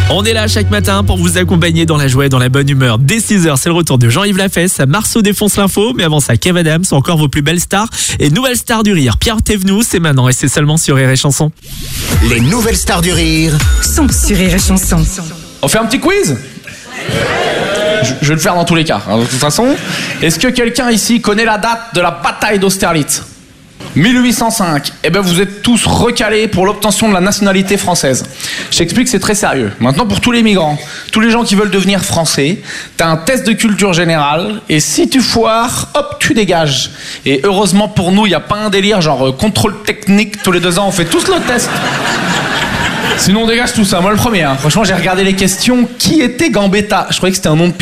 On est là chaque matin pour vous accompagner dans la joie et dans la bonne humeur. Dès 6h, c'est le retour de Jean-Yves Lafesse. Marceau défonce l'info, mais avant ça, Kev Adams sont encore vos plus belles stars et nouvelles stars du rire. Pierre Thévenoud, c'est maintenant et c'est seulement sur Rire et Chanson. Les nouvelles stars du rire sont sur Rire et Chanson. On fait un petit quiz ? Je vais le faire dans tous les cas. De toute façon, est-ce que quelqu'un ici connaît la date de la bataille d'Austerlitz ? 1805. Eh ben vous êtes tous recalés pour l'obtention de la nationalité française. Je t'explique, c'est très sérieux. Maintenant, pour tous les migrants, tous les gens qui veulent devenir français, t'as un test de culture générale et si tu foires, hop, tu dégages. Et heureusement pour nous, il n'y a pas un délire genre contrôle technique tous les 2 ans, on fait tous le test. Sinon on dégage tout ça, moi le premier. Franchement, j'ai regardé les questions. Qui était Gambetta ? Je croyais que c'était un nom de